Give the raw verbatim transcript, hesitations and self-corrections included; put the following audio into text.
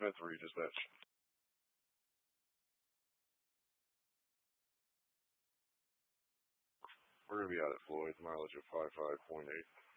Med three, dispatch. We're going to be out at Floyd, mileage of five five point eight.